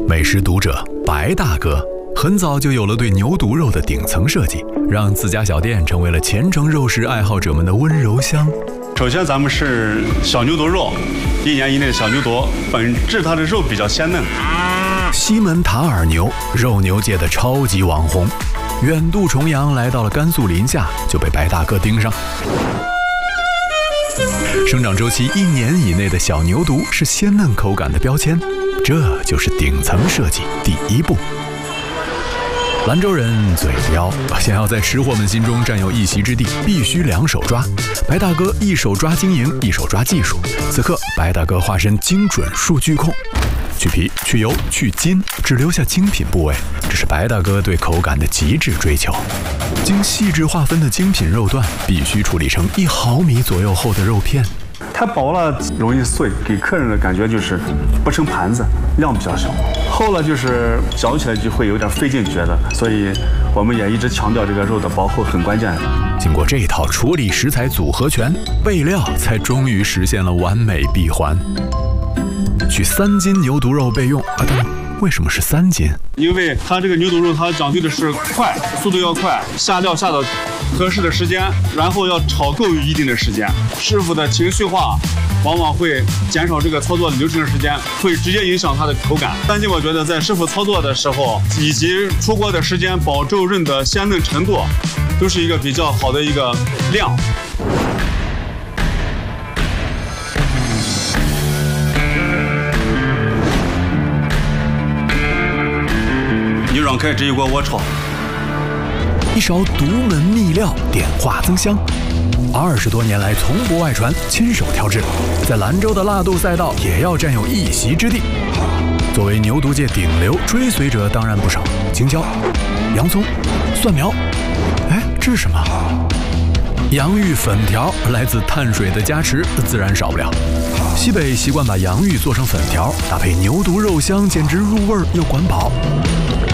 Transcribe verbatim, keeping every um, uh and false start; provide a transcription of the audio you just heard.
美食读者白大哥很早就有了对牛肚肉的顶层设计，让自家小店成为了虔诚肉食爱好者们的温柔乡。 首先，咱们是小牛犊肉，一年以内的小牛犊，本质它的肉比较鲜嫩。 西门塔尔牛，肉牛界的超级网红，远渡重洋来到了甘肃临夏，就被白大哥盯上。生长周期一年以内的小牛犊是鲜嫩口感的标签，这就是顶层设计第一步。兰州人嘴刁，想要在吃货们心中占有一席之地，必须两手抓。白大哥一手抓经营，一手抓技术。此刻，白大哥化身精准数据控，去皮、去油、去筋，只留下精品部位，这是白大哥对口感的极致追求。经细致划分的精品肉段，必须处理成一毫米左右厚的肉片。 太薄了容易碎，给客人的感觉就是不成盘子，量比较小；厚了就是嚼起来就会有点费劲，觉得，所以我们也一直强调这个肉的薄厚很关键。 经过这套处理食材组合拳，备料才终于实现了完美闭环。取三斤牛肚肉备用啊，但为什么是三斤？ 因为它这个牛肚肉它讲究的是快，速度要快，下料下到合适的时间，然后要炒够一定的时间。师傅的情绪化往往会减少这个操作流程的时间，会直接影响它的口感。三斤我觉得在师傅操作的时候以及出锅的时间，保证肉的鲜嫩程度，都是一个比较好的一个量。牛软开这一锅我炒， 一勺独门秘料，点化增香。二十多年来从不外传，亲手调制，在兰州的辣度赛道也要占有一席之地。作为牛肚界顶流，追随者当然不少，青椒、洋葱、蒜苗，哎，这是什么？洋芋粉条，来自碳水的加持，自然少不了。西北习惯把洋芋做成粉条，搭配牛肚肉香，简直入味又管饱。